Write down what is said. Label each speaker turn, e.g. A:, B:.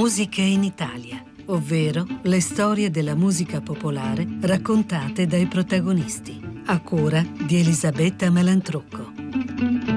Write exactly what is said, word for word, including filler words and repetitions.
A: Musiche in Italia, ovvero le storie della musica popolare raccontate dai protagonisti, a cura di Elisabetta Malantrucco.